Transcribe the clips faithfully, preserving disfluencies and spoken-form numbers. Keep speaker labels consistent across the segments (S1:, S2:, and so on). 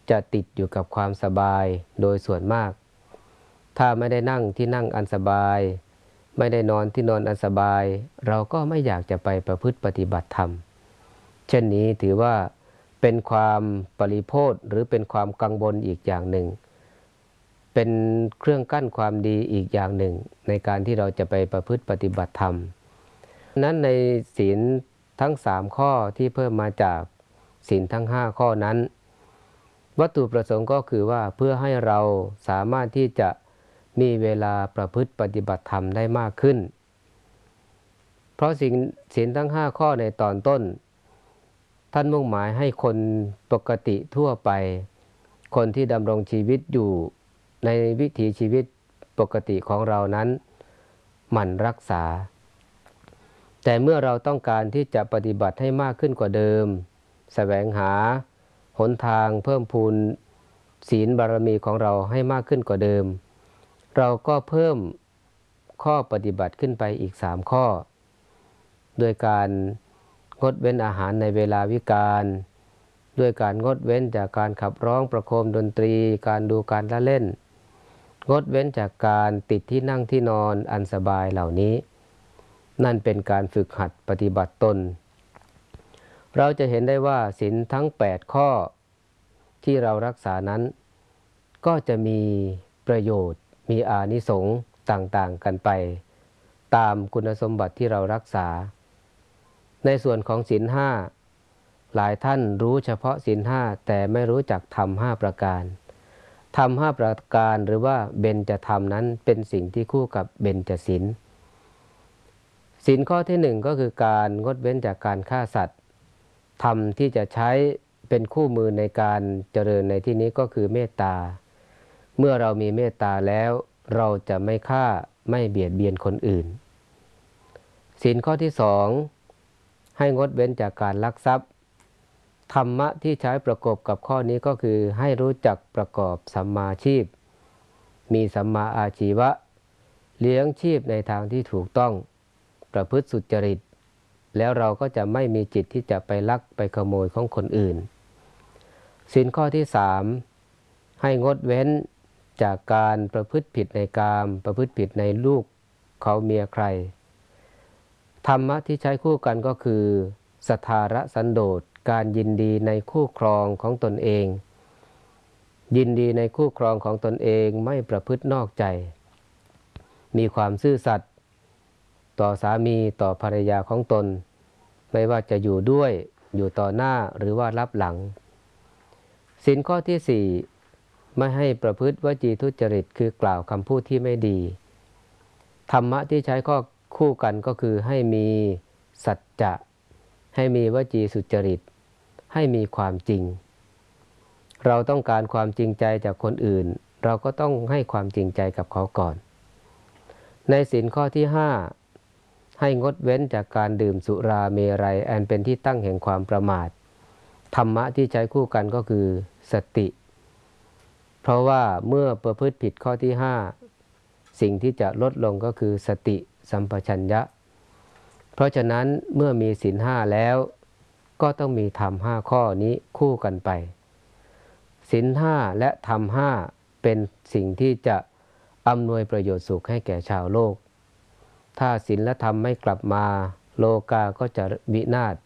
S1: จะติดอยู่กับความสบายโดยส่วนมากถ้าไม่ได้นั่งที่นั่งอันสบายไม่ได้นอนที่นอนอันสบายเราก็ไม่อยากจะไปประพฤติปฏิบัติธรรมเช่นนี้ถือว่าเป็นความปริโภทหรือเป็นความกังวลอีกอย่างหนึ่งเป็นเครื่องกั้นความดีอีกอย่างหนึ่งในการที่เราจะไปประพฤติปฏิบัติธรรมนั้นในศีลทั้งสามข้อที่เพิ่มมาจากศีลทั้งห้าข้อนั้นวัตถุประสงค์ก็คือว่าเพื่อให้เราสามารถที่จะมีเวลาประพฤติปฏิบัติธรรมได้มากขึ้นเพราะศีลศีลทั้งห้าข้อในตอนต้นท่านมุ่งหมายให้คนปกติทั่วไปคนที่ดำรงชีวิตอยู่ในวิถีชีวิตปกติของเรานั้นหมั่นรักษาแต่เมื่อเราต้องการที่จะปฏิบัติให้มากขึ้นกว่าเดิมแสวงหาหนทางเพิ่มพูนศีลบารมีของเราให้มากขึ้นกว่าเดิมเราก็เพิ่มข้อปฏิบัติขึ้นไปอีกสามข้อโดยการงดเว้นอาหารในเวลาวิกาลด้วยการงดเว้นจากการขับร้องประโคมดนตรีการดูการละเล่นงดเว้นจากการติดที่นั่งที่นอนอันสบายเหล่านี้นั่นเป็นการฝึกหัดปฏิบัติตนเราจะเห็นได้ว่าศีลทั้งแปดข้อที่เรารักษานั้นก็จะมีประโยชน์มีอานิสงส์ต่างๆกันไปตามคุณสมบัติที่เรารักษาในส่วนของศีลห้าหลายท่านรู้เฉพาะศีลห้าแต่ไม่รู้จักธรรมห้าประการธรรมห้าประการหรือว่าเบญจธรรมนั้นเป็นสิ่งที่คู่กับเบญจศีลศีลข้อที่หนึ่งก็คือการงดเว้นจากการฆ่าสัตว์ธรรมที่จะใช้เป็นคู่มือในการเจริญในที่นี้ก็คือเมตตาเมื่อเรามีเมตตาแล้วเราจะไม่ฆ่าไม่เบียดเบียนคนอื่นศีลข้อที่สองให้งดเว้นจากการลักทรัพย์ธรรมะที่ใช้ประกอบกับข้อนี้ก็คือให้รู้จักประกอบสัมมาชีพมีสัมมาอาชีวะเลี้ยงชีพในทางที่ถูกต้องประพฤติสุจริตแล้วเราก็จะไม่มีจิตที่จะไปลักไปขโมยของคนอื่นศีลข้อที่สามให้งดเว้นจากการประพฤติผิดในกามประพฤติผิดในลูกเขาเมียใครธรรมะที่ใช้คู่กันก็คือสัทธาระสันโดษการยินดีในคู่ครองของตนเองยินดีในคู่ครองของตนเองไม่ประพฤตินอกใจมีความซื่อสัตย์ต่อสามีต่อภรรยาของตนไม่ว่าจะอยู่ด้วยอยู่ต่อหน้าหรือว่ารับหลังศีลข้อที่สี่ไม่ให้ประพฤติวจีทุจริตคือกล่าวคำพูดที่ไม่ดีธรรมะที่ใช้ข้อคู่กันก็คือให้มีสัจจะให้มีวจีสุจริตให้มีความจริงเราต้องการความจริงใจจากคนอื่นเราก็ต้องให้ความจริงใจกับเขาก่อนในศีลข้อที่ห้าให้งดเว้นจากการดื่มสุราเมรัยอันเป็นที่ตั้งแห่งความประมาทธรรมะที่ใช้คู่กันก็คือสติเพราะว่าเมื่อประพฤติผิดข้อที่ห้าสิ่งที่จะลดลงก็คือสติสัมปชัญญะเพราะฉะนั้นเมื่อมีศีลห้าแล้วก็ต้องมีธรรมห้าข้อนี้คู่กันไปศีลห้าและธรรมห้าเป็นสิ่งที่จะอำนวยประโยชน์สุขให้แก่ชาวโลกถ้าศีลและธรรมไม่กลับมาโลกาก็จะวินาศ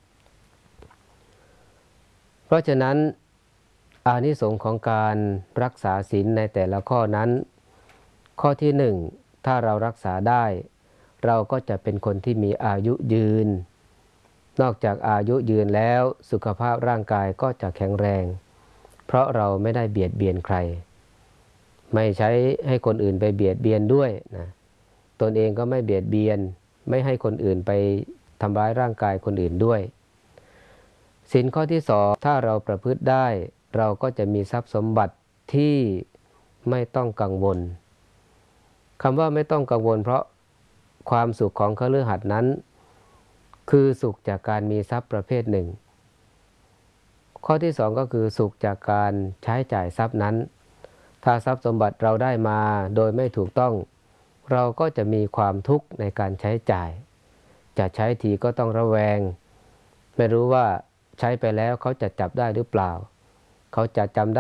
S1: เพราะฉะนั้นอานิสงส์ของการรักษาศีลในแต่ละข้อนั้นข้อที่หนึ่งถ้าเรารักษาได้เราก็จะเป็นคนที่มีอายุยืนนอกจากอายุยืนแล้วสุขภาพร่างกายก็จะแข็งแรงเพราะเราไม่ได้เบียดเบียนใครไม่ใช้ให้คนอื่นไปเบียดเบียนด้วยนะตนเองก็ไม่เบียดเบียนไม่ให้คนอื่นไปทำร้ายร่างกายคนอื่นด้วยศีลข้อที่สองถ้าเราประพฤติได้เราก็จะมีทรัพย์สมบัติที่ไม่ต้องกังวลคำว่าไม่ต้องกังวลเพราะความสุขของคฤหัสถ์นั้นคือสุขจากการมีทรัพย์ประเภทหนึ่งข้อที่สองก็คือสุขจากการใช้จ่ายทรัพย์นั้นถ้าทรัพย์สมบัติเราได้มาโดยไม่ถูกต้องเราก็จะมีความทุกข์ในการใช้จ่ายจะใช้ทีก็ต้องระแวงไม่รู้ว่าใช้ไปแล้วเขาจะจับได้หรือเปล่าเขาจะจำได้